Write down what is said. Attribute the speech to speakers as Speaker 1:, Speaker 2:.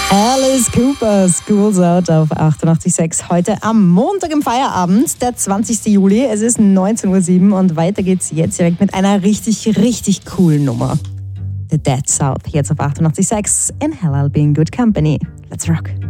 Speaker 1: Alice Cooper, School's Out auf 88.6. Heute am Montag im Feierabend, der 20. Juli. Es ist 19.07 Uhr und weiter geht's jetzt direkt mit einer richtig coolen Nummer. The Dead South, jetzt auf 88.6 in Hell I'll Be in Good Company. Let's rock.